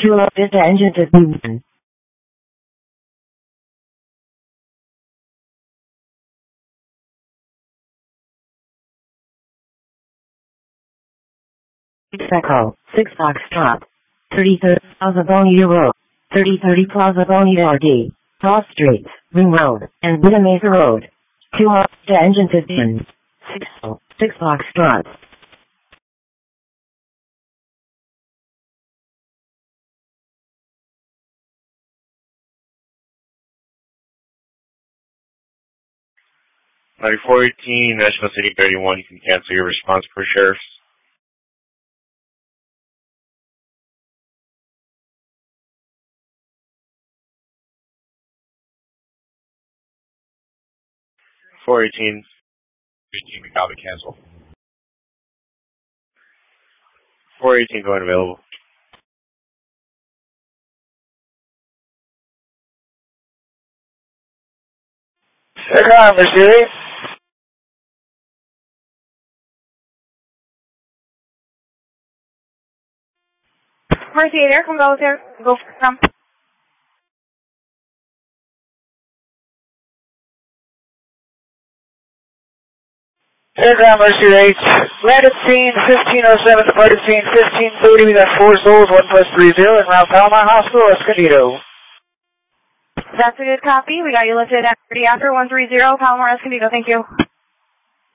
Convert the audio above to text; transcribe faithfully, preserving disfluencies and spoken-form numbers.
Two up Vista engine to one. Echo, six Foxtrot. thirty-third Plaza Bonita Road. thirty thirty Plaza Bonita R D. Cross Streets, Ring Road, and Buda Mesa Road. Two up to engine fifteen. six, six Foxtrot. ninety-four eighteen, National City thirty-one, you can cancel your response per sheriff's. four eighteen, fifteen, McAlvin, cancel. four eighteen going available. Second on, Mercedes. Mercedes, come go there. Go for some. Second on, Mercedes. Landed scene fifteen oh seven, departed scene fifteen thirty. We got four souls, one plus three zero, and Ralph Palomar Hospital, Escondido. That's a good copy. We got you listed at thirty after one three zero, Palomar Escondido. Thank you.